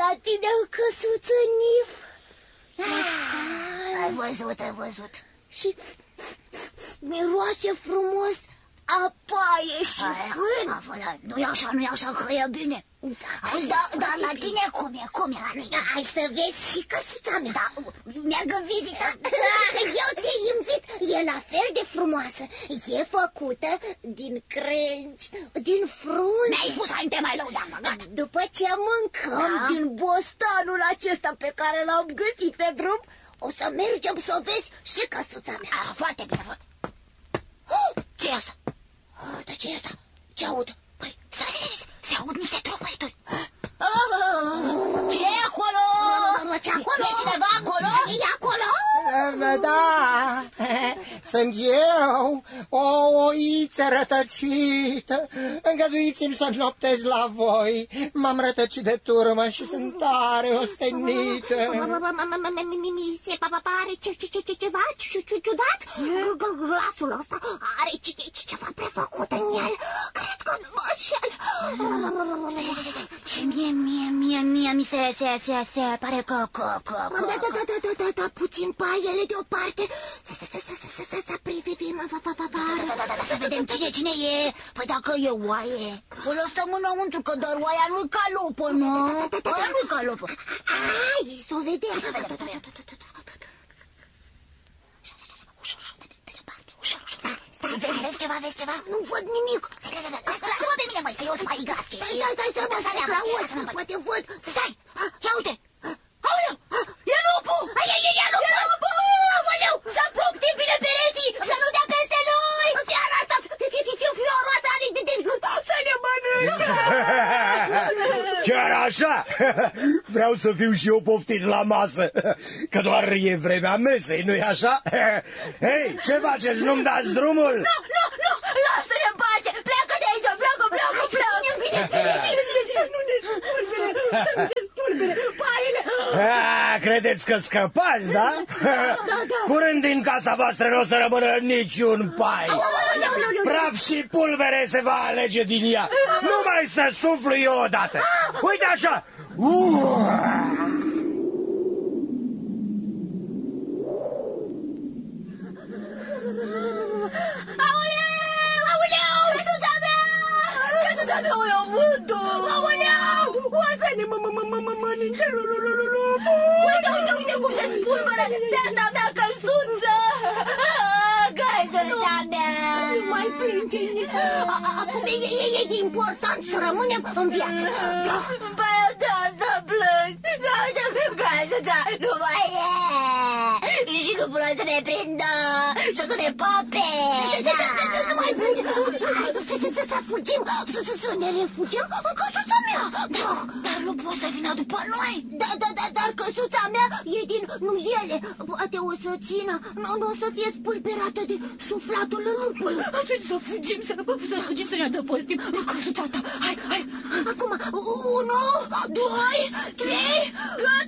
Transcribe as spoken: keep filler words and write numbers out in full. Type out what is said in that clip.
la tine în căsuță, Nif. Ai văzut, ai văzut. Și miroase frumos a paie și fân. Nu-i așa, nu-i așa, că e bine. Auzi, dar da, la tine cum e? Cum e la tine? Hai să vezi și căsuța mea. Da, merg în vizită. Eu te invit. E la fel de frumoasă. E făcută din crengi, din frunze. Mi-ai spus, hai, te mai lăudam. După ce mâncăm da? din bostanul acesta pe care l-am găsit pe drum, o să mergem să vezi și căsuța mea. Ah, foarte bine, foarte. Ce-i asta? Dar ce-i asta? Ce aud? Păi, se aud niște tropăituri. Ce e acolo? Ce acolo? E cineva acolo? E acolo? Da, sunt eu, o oiță rătăcită. Îngăduiți-mi să noptez la voi. M-am rătăcit de turmă și sunt tare ostenită. Mi se pare ceva ciudat. Glasul ăsta are ceva prefăcut în el. Cred că nu mă înșel. Și mie, mie, mie, mie mi se, se, se, se pare că, că, că, că... Da, da, da, da, da, da, puțin paiele deoparte. Să, să, să, să, să, să, să privim afară. Da, da, da, da, să vedem cine, cine e. Păi dacă e oaie, o lăsăm înăuntru, că doar oaia nu-i calopă, nu? Oaia nu-i calopă. Hai, să o vedem. Să vedem, să vedem. Ușor, ușor, de departe, ușor, ușor. Stai, vezi, vezi ceva, vezi ceva? Nu văd nimic. Lasă-mă pe mine, măi, că eu sunt mai gras. Stai, stai, stai, stai, stai, poate văd. Stai, ia uite. Aoleu, e lupul! E lupul! Aoleu, să apropie bine pereții, să nu dea peste noi! Fiara asta, fioroasa, să ne mănânce! Chiar așa? Vreau să fiu și eu poftit la masă, că doar e vremea mesei, nu-i așa? Hei, ce faceți? Nu-mi dați drumul? Nu, nu, nu, lasă-ne în pace! Pleacă de aici, pleacă, pleacă, pleacă! Bine, bine, bine, bine, nu ne spulbere, să nu ne spulbere, paiele! A, credeți că scăpați, da? Curând din casa voastră nu o să rămână niciun pai. Praf și pulbere se va alege din ea. Numai să suflu eu odată. Uite așa! Căsuța mea o ia vântul! Aoleu! O să ne mănânce lupul! Uite, uite, uite cum se spulberă beata mea căsuță! Căsuța mea! Nu mai plânge, acum e important să rămânem în viață. Păi de asta plâng! Căsuța nu mai e! Și lupul o să ne prindă și o să ne pape! Nu mai plânge! Să fugim, să ne refugiem în căsuța mea. Dar nu poți să vină după noi. Da, da, da, dar căsuța mea e din nuiele. Poate o să țină, nu o să fie spulberată de suflatul lupului. Atunci să fugim, să fugim, să ne adăpostim în căsuța ta. Hai, hai. Acum, unu, doi, trei, gata.